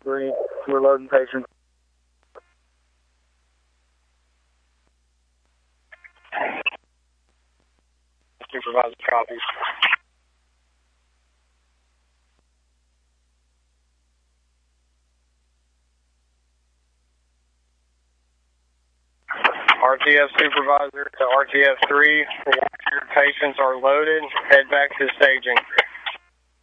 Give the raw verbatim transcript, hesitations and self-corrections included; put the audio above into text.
three. We're loading patients. Supervisor copies. R T F supervisor to R T F three. Your patients are loaded. Head back to staging.